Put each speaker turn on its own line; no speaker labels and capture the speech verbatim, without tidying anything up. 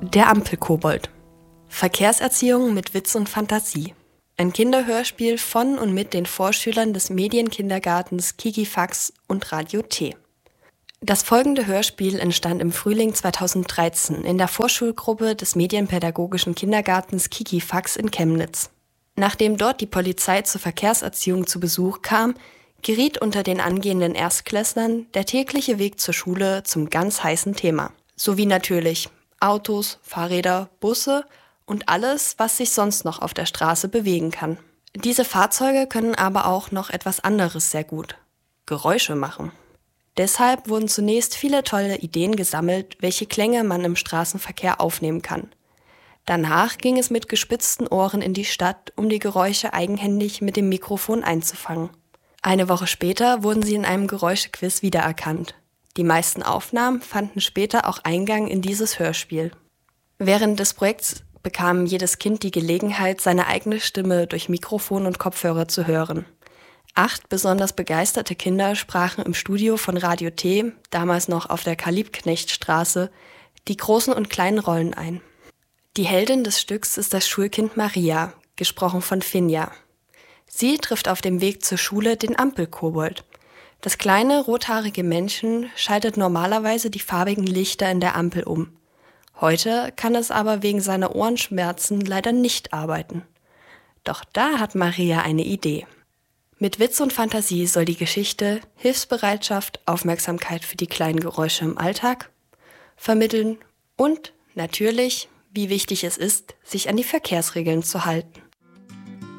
Der Ampelkobold. Verkehrserziehung mit Witz und Fantasie. Ein Kinderhörspiel von und mit den Vorschülern des Medienkindergartens Kikifax und Radio T. Das folgende Hörspiel entstand im Frühling zweitausenddreizehn in der Vorschulgruppe des Medienpädagogischen Kindergartens Kikifax in Chemnitz. Nachdem dort die Polizei zur Verkehrserziehung zu Besuch kam, geriet unter den angehenden Erstklässlern der tägliche Weg zur Schule zum ganz heißen Thema. Sowie natürlich Autos, Fahrräder, Busse und alles, was sich sonst noch auf der Straße bewegen kann. Diese Fahrzeuge können aber auch noch etwas anderes sehr gut: Geräusche machen. Deshalb wurden zunächst viele tolle Ideen gesammelt, welche Klänge man im Straßenverkehr aufnehmen kann. Danach ging es mit gespitzten Ohren in die Stadt, um die Geräusche eigenhändig mit dem Mikrofon einzufangen. Eine Woche später wurden sie in einem Geräuschequiz wiedererkannt. Die meisten Aufnahmen fanden später auch Eingang in dieses Hörspiel. Während des Projekts bekam jedes Kind die Gelegenheit, seine eigene Stimme durch Mikrofon und Kopfhörer zu hören. Acht besonders begeisterte Kinder sprachen im Studio von Radio T, damals noch auf der Karl-Liebknecht-Straße, die großen und kleinen Rollen ein. Die Heldin des Stücks ist das Schulkind Maria, gesprochen von Finja. Sie trifft auf dem Weg zur Schule den Ampelkobold. Das kleine, rothaarige Männchen schaltet normalerweise die farbigen Lichter in der Ampel um. Heute kann es aber wegen seiner Ohrenschmerzen leider nicht arbeiten. Doch da hat Maria eine Idee. Mit Witz und Fantasie soll die Geschichte Hilfsbereitschaft, Aufmerksamkeit für die kleinen Geräusche im Alltag vermitteln und natürlich, wie wichtig es ist, sich an die Verkehrsregeln zu halten.